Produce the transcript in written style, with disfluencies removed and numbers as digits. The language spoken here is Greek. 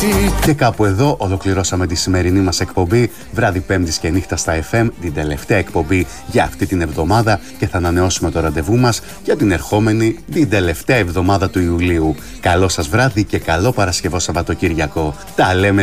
Και κάπου εδώ ολοκληρώσαμε τη σημερινή μας εκπομπή βράδυ Πέμπτης και νύχτα στα FM, την τελευταία εκπομπή για αυτή την εβδομάδα, και θα ανανεώσουμε το ραντεβού μας για την ερχόμενη, την τελευταία εβδομάδα του Ιουλίου. Καλό σας βράδυ και καλό Παρασκευό Σαββατοκύριακο. Τα λέμε